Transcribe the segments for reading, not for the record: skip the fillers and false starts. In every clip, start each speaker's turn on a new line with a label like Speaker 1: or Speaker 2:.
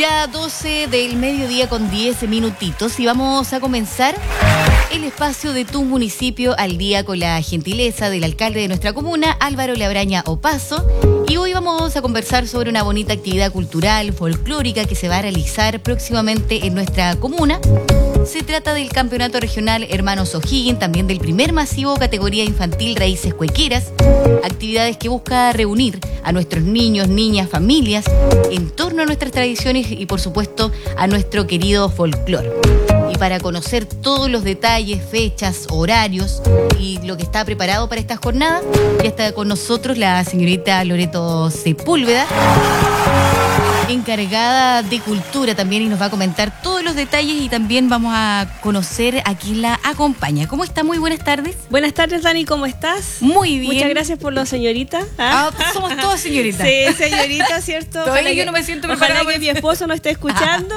Speaker 1: Ya 12 del mediodía con 10 minutitos y vamos a comenzar el espacio de Tu Municipio al Día con la gentileza del alcalde de nuestra comuna, Álvaro Labraña Opazo. Y hoy vamos a conversar sobre una bonita actividad cultural, folclórica que se va a realizar próximamente en nuestra comuna. Se trata del Campeonato Regional Hermanos O'Higgins, también del primer masivo categoría infantil Raíces Cuequeras, actividades que busca reunir a nuestros niños, niñas, familias en torno a nuestras tradiciones y por supuesto a nuestro querido folclore. Y para conocer todos los detalles, fechas, horarios y lo que está preparado para esta jornada, ya está con nosotros la señorita Loreto Sepúlveda, encargada de cultura también, y nos va a comentar todos los detalles y también vamos a conocer a quien la acompaña. ¿Cómo está? Muy buenas tardes.
Speaker 2: Buenas tardes, Dani, ¿cómo estás?
Speaker 1: Muy bien.
Speaker 2: Muchas gracias por lo señorita.
Speaker 1: Somos todas señoritas.
Speaker 2: Sí, señorita, ¿cierto?
Speaker 1: Todavía yo no me siento preparada.
Speaker 2: Ojalá que mi esposo no esté escuchando.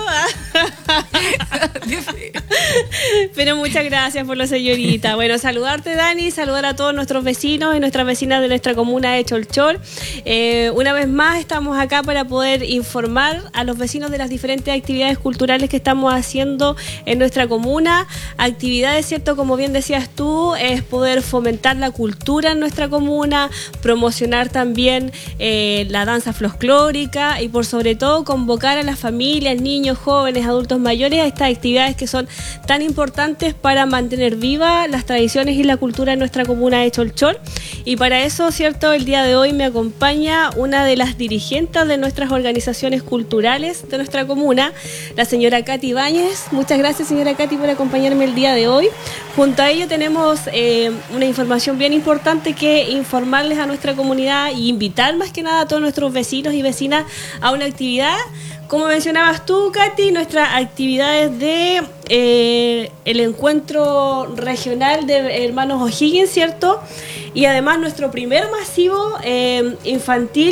Speaker 2: Pero muchas gracias por la señorita. Bueno, saludarte, Dani, saludar a todos nuestros vecinos y nuestras vecinas de nuestra comuna de Cholchol. Una vez más estamos acá para poder informar a los vecinos de las diferentes actividades culturales que estamos haciendo en nuestra comuna. Actividades, ¿cierto? Como bien decías tú, es poder fomentar la cultura en nuestra comuna, promocionar también la danza folclórica y por sobre todo convocar a las familias, niños, jóvenes, adultos mayores a estas actividades que son tan importantes para mantener viva las tradiciones y la cultura en nuestra comuna de Cholchol. Y para eso, ¿cierto? El día de hoy me acompaña una de las dirigentes de nuestras organizaciones culturales de nuestra comuna, la señora Katy Ibáñez. Muchas gracias, señora Katy, por acompañarme el día de hoy. Junto a ello tenemos una información bien importante que informarles a nuestra comunidad y invitar más que nada a todos nuestros vecinos y vecinas a una actividad. Como mencionabas tú, Katy, nuestras actividades de el encuentro regional de Hermanos O'Higgins, ¿cierto? Y además nuestro primer masivo infantil